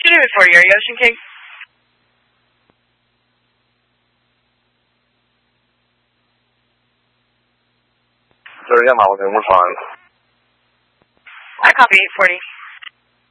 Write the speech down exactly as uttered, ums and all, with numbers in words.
David forty, are you Ocean King? thirty, I'm out, we're fine. I copy eight forty.